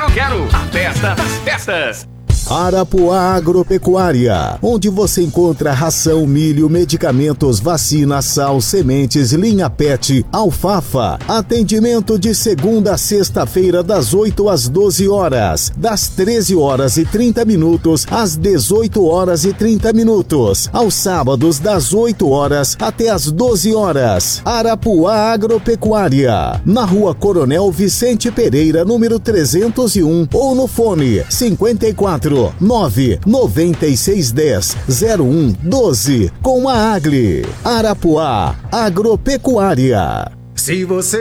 quero. A festa das festas. Arapuá Agropecuária, onde você enconra ração, milho, medicamentos, vacina, sal, sementes, linha PET, alfafa. Atendimento de segunda a sexta-feira das 8 às 12 horas, das 13 horas e 30 minutos às 18 horas e 30 minutos, aos sábados das 8 horas até às 12 horas. Arapuá Agropecuária, na Rua Coronel Vicente Pereira, número 301, ou no fone 54 99610 0112, com a Agli. Arapuá Agropecuária. Se você